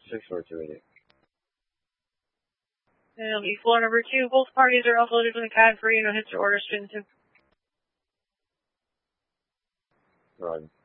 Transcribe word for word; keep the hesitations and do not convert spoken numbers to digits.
six four two eight eight. And it'll be floor number two. Both parties are uploaded from the C A D for you. No hits or orders, spin two. Run.